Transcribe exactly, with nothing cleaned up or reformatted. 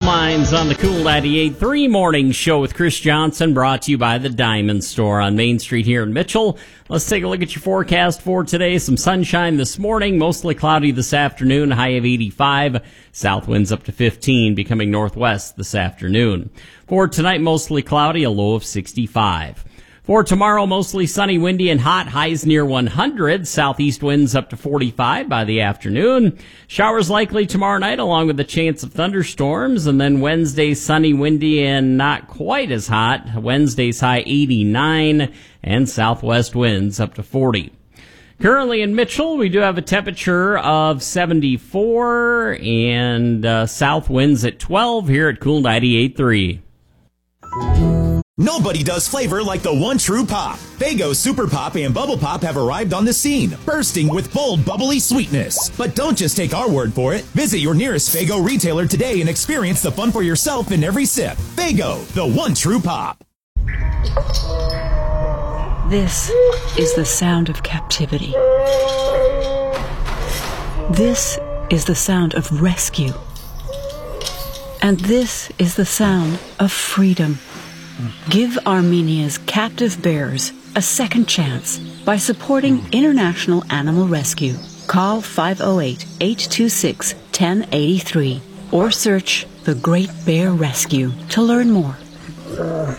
Minds on the Cool ninety-eight point three Morning Show with Chris Johnson, brought to you by the Diamond Store on Main Street here in Mitchell. Let's take a look at your forecast for today. Some sunshine this morning, mostly cloudy this afternoon, high of eighty-five. South winds up to fifteen, becoming northwest this afternoon. For tonight, mostly cloudy, a low of sixty-five. For tomorrow, mostly sunny, windy, and hot. Highs near one hundred. Southeast winds up to forty-five by the afternoon. Showers likely tomorrow night, along with a chance of thunderstorms. And then Wednesday, sunny, windy, and not quite as hot. Wednesday's high eighty-nine, and southwest winds up to forty. Currently in Mitchell, we do have a temperature of seventy-four, and uh, south winds at twelve here at Cool ninety-eight point three. Nobody does flavor like the one true pop. Faygo Super Pop and Bubble Pop have arrived on the scene, bursting with bold, bubbly sweetness. But don't just take our word for it. Visit your nearest Faygo retailer today and experience the fun for yourself in every sip. Faygo, the one true pop. This is the sound of captivity. This is the sound of rescue. And this is the sound of freedom. Give Armenia's captive bears a second chance by supporting International Animal Rescue. Call five oh eight, eight two six, one oh eight three or search The Great Bear Rescue to learn more.